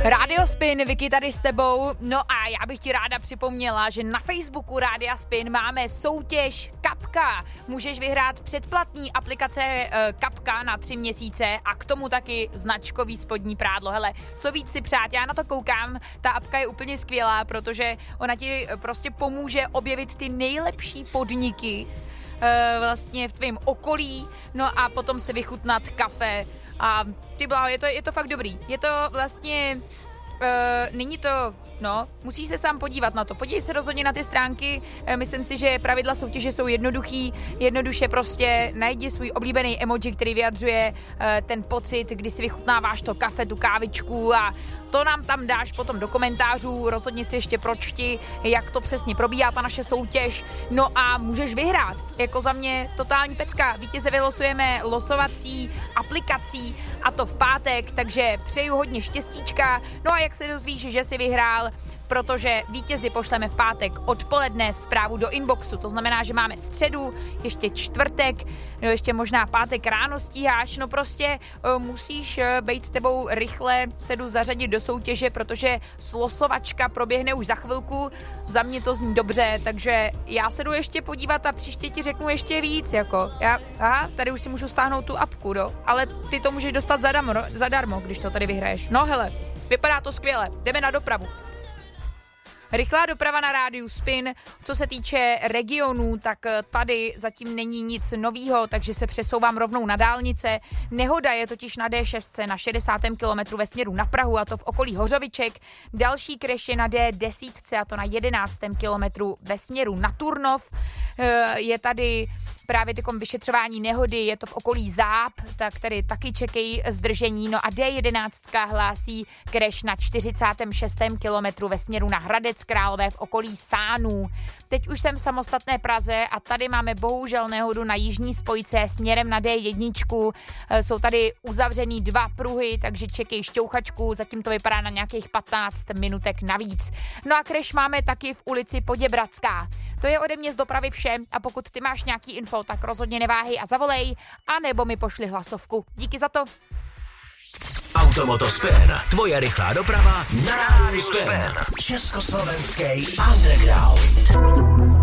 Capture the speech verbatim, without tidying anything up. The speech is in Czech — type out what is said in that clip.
Rádio Spin, Vicky tady s tebou. No a já bych ti ráda připomněla, že na Facebooku Rádia Spin máme soutěž Kapka. Můžeš vyhrát předplatný aplikace e, Kapka na tři měsíce a k tomu taky značkový spodní prádlo. Hele, co víc si přát, já na to koukám, ta apka je úplně skvělá, protože ona ti prostě pomůže objevit ty nejlepší podniky e, vlastně v tvém okolí, no a potom se vychutnat kafe a ty bláho, je to, je to fakt dobrý. Je to vlastně, uh, není to, no, musíš se sám podívat na to. Podívej se rozhodně na ty stránky, uh, myslím si, že pravidla soutěže jsou jednoduchý, jednoduše prostě najdi svůj oblíbený emoji, který vyjadřuje uh, ten pocit, kdy si vychutnáváš to kafe, tu kávičku a to nám tam dáš potom do komentářů, rozhodně si ještě pročti, jak to přesně probíhá ta naše soutěž, no a můžeš vyhrát. Jako za mě totální pecka, vítěze vylosujeme losovací aplikací a to v pátek, takže přeju hodně štěstíčka, no a jak se dozvíš, že jsi vyhrál, protože vítězi pošleme v pátek odpoledne zprávu do inboxu, to znamená, že máme středu, ještě čtvrtek, no ještě možná pátek ráno stíháš, no prostě uh, musíš uh, být tebou rychle se jdu zařadit do soutěže, protože slosovačka proběhne už za chvilku, za mě to zní dobře, takže já se jdu ještě podívat a příště ti řeknu ještě víc, jako, já, aha, tady už si můžu stáhnout tu apku, do, ale ty to můžeš dostat zadarmo, zadarmo, když to tady vyhraješ, no hele, vypadá to skvěle, jdeme na dopravu. Rychlá doprava na rádiu Spin. Co se týče regionů, tak tady zatím není nic novýho, takže se přesouvám rovnou na dálnice. Nehoda je totiž na D šest na šedesátém kilometru ve směru na Prahu, a to v okolí Hořoviček. Další crash je na D deset, a to na jedenáctém kilometru ve směru na Turnov. Je tady právě takom vyšetřování nehody, je to v okolí Záp, tak tady taky čekají zdržení. No a D jedenáct hlásí crash na čtyřicátém šestém kilometru ve směru na Hradec Králové v okolí Sánů. Teď už jsem v samostatné Praze a tady máme bohužel nehodu na jižní spojce směrem na D jedna. Jsou tady uzavřený dva pruhy, takže čekej šťouchačku, zatím to vypadá na nějakých patnáct minutek navíc. No a crash máme taky v ulici Poděbradská. To je ode mě z dopravy vše a pokud ty máš nějaký info, tak rozhodně neváhej a zavolej, anebo mi pošli hlasovku. Díky za to. Automoto Spin, tvoje rychlá doprava na rádiu Spin. Československý underground.